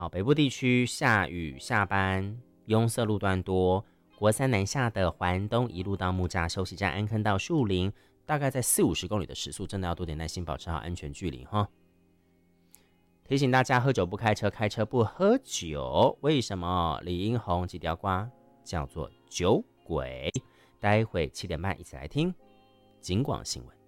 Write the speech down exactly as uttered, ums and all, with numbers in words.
好，北部地区下雨下班，拥塞路段多。国三南下的环东一路到木栅休息站安坑到树林，大概在四五十公里的时速，真的要多点耐心，保持好安全距离哈。提醒大家，喝酒不开车，开车不喝酒。为什么李英宏及条瓜叫做酒鬼？待会七点半一起来听警广新闻。